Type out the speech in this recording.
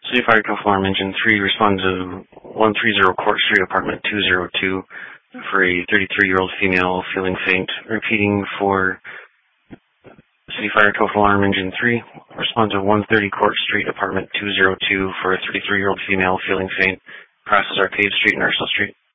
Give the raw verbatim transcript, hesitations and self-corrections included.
City Fire Cough Alarm Engine three, respond to one thirty Court Street, Apartment two oh two, for a thirty-three-year-old female feeling faint. Repeating for City Fire Cough Alarm Engine three, respond to one thirty Court Street, Apartment two oh two, for a thirty-three-year-old female feeling faint. Crosses Arcade Street and Ursula Street.